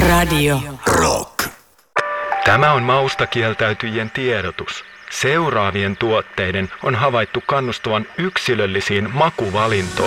Radio Rock. Tämä on maustakieltäytyjien tiedotus. Seuraavien tuotteiden on havaittu kannustavan yksilöllisiin makuvalintoihin.